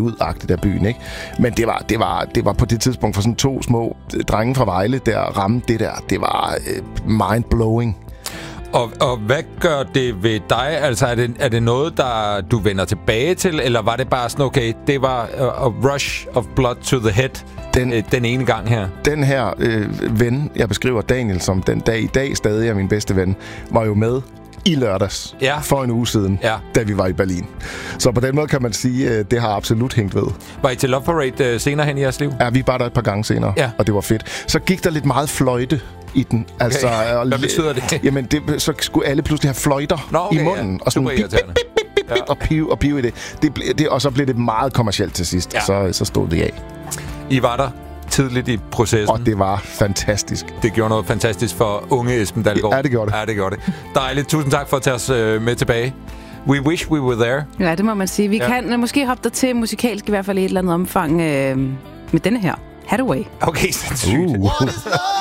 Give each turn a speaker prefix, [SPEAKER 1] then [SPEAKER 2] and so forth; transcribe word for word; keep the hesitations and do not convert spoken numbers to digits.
[SPEAKER 1] ud-agtigt af byen, ikke? Men det var, det var, det var på det tidspunkt for sådan to små drenge fra Vejle, der ramte det der. Det var øh, mind-blowing.
[SPEAKER 2] Og, og hvad gør det ved dig? Altså, er det, er det noget, der du vender tilbage til, eller var det bare sådan, okay, det var a rush of blood to the head den, øh, den ene gang her?
[SPEAKER 1] Den her øh, ven, jeg beskriver Daniel som den dag i dag stadig er min bedste ven, var jo med i lørdags
[SPEAKER 2] ja.
[SPEAKER 1] for en uge siden, ja. da vi var i Berlin. Så på den måde kan man sige, at det har absolut hængt ved.
[SPEAKER 2] Var I til Love Parade uh, senere hen i jeres liv?
[SPEAKER 1] Ja, vi var der et par gange senere, ja. og det var fedt. Så gik der lidt meget fløjte i den. Altså,
[SPEAKER 2] okay. Hvad betyder det?
[SPEAKER 1] Jamen, det, så skulle alle pludselig have fløjter Nå, okay, i munden.
[SPEAKER 2] Ja.
[SPEAKER 1] Og sådan bip, bip, bip, bip, bip, ja. og pive og pive i det. det, det og så blev det meget kommercielt til sidst. Ja. Så, så stod det af.
[SPEAKER 2] I var der tidligt i processen.
[SPEAKER 1] Og det var fantastisk.
[SPEAKER 2] Det gjorde noget fantastisk for unge Esben Dalgaard.
[SPEAKER 1] Ja, det gjorde det.
[SPEAKER 2] Ja, det gjorde det. Dejligt. Tusind tak for at tage os øh, med tilbage. We wish we were there.
[SPEAKER 3] Ja, det må man sige. Vi ja. kan uh, måske hoppe der til musikalsk i hvert fald i et eller andet omfang øh, med denne her. Hathaway.
[SPEAKER 2] Okay, sindssygt. Uh.